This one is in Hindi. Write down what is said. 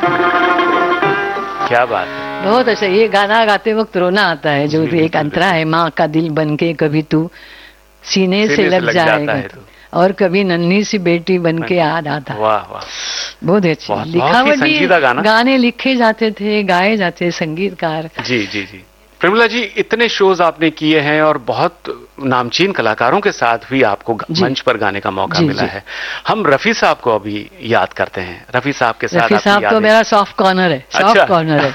क्या बात है। बहुत अच्छा। ये गाना गाते वक्त रोना आता है, जो एक अंतरा है, माँ का दिल बनके कभी तू सीने से लग जाएगा और कभी नन्ही सी बेटी बनके याद आता। वाह वाह, बहुत अच्छी लिखावट भी। गाने लिखे जाते थे, गाए जाते, संगीतकार। जी जी जी। प्रेमिला जी, इतने शोज आपने किए हैं और बहुत नामचीन कलाकारों के साथ भी आपको मंच पर गाने का मौका मिला है। हम रफी साहब को अभी याद करते हैं। रफी साहब के साथ रफी साहब तो मेरा सॉफ्ट कॉर्नर है, सॉफ्ट कॉर्नर है।